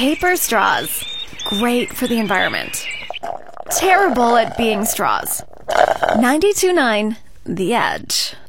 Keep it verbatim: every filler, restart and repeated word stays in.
Paper straws. Great for the environment. Terrible at being straws. ninety-two point nine The Edge.